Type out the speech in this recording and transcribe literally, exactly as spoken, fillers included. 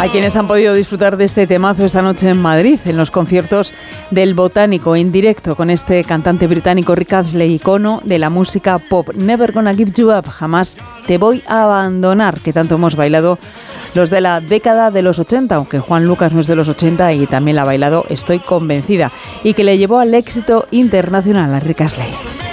A quienes han podido disfrutar de este temazo esta noche en Madrid, en los conciertos del Botánico, en directo con este cantante británico Rick Astley, icono de la música pop. Never Gonna Give You Up, jamás te voy a abandonar, que tanto hemos bailado los de la década de los ochenta, aunque Juan Lucas no es de los ochenta y también la ha bailado, estoy convencida, y que le llevó al éxito internacional a Rick Astley.